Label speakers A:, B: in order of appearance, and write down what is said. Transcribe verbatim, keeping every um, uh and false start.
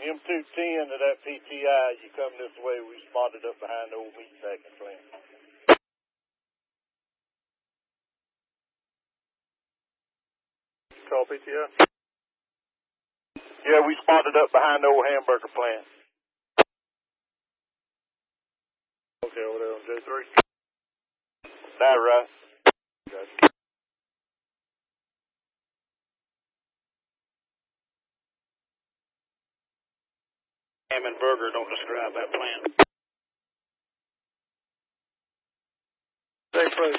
A: M two ten to that P T I, you come this way, we spotted up behind the old meat packing plant.
B: Call P T I.
A: Yeah, we spotted up behind the old hamburger plant.
B: Okay, over there on J three.
A: That right.
B: Gotcha.
A: Ham and burger don't describe that plant.
B: Stay close.